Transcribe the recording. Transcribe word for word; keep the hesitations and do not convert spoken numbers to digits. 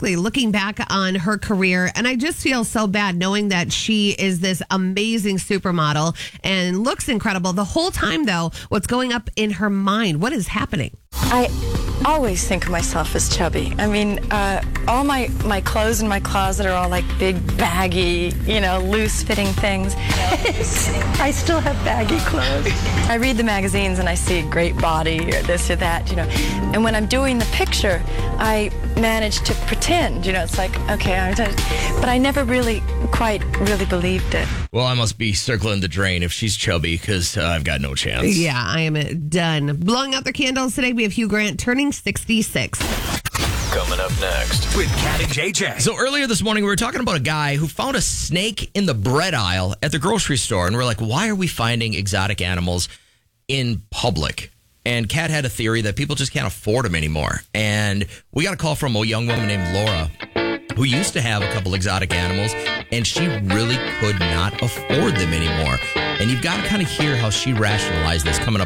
exactly. Looking back on her career, and I just feel so bad knowing that she is this amazing supermodel and looks incredible. The whole time, though, what's going up in her mind? What is happening? I always think of myself as chubby. I mean, uh, all my, my clothes in my closet are all like big, baggy, you know, loose-fitting things. I still have baggy clothes. I read the magazines and I see a great body or this or that, you know. And when I'm doing the picture, I manage to pretend, you know, it's like, okay, I'm just, but I never really quite really believed it. Well, I must be circling the drain if she's chubby because uh, I've got no chance. Yeah, I am done. Blowing out their candles today, we have Hugh Grant turning sixty-six. Coming up next with Cat and J J. So earlier this morning, we were talking about a guy who found a snake in the bread aisle at the grocery store. And we're like, why are we finding exotic animals in public? And Kat had a theory that people just can't afford them anymore. And we got a call from a young woman named Laura who used to have a couple exotic animals, and she really could not afford them anymore. And you've got to kind of hear how she rationalized this coming up